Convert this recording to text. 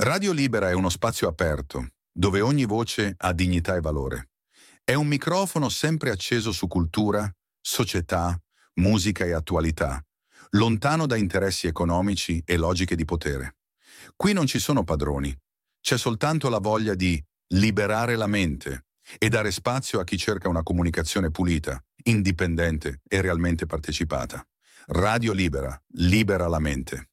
Radio Libera è uno spazio aperto, dove ogni voce ha dignità e valore. È un microfono sempre acceso su cultura, società, musica e attualità, lontano da interessi economici e logiche di potere. Qui non ci sono padroni, c'è soltanto la voglia di liberare la mente e dare spazio a chi cerca una comunicazione pulita, indipendente e realmente partecipata. Radio Libera, libera la mente.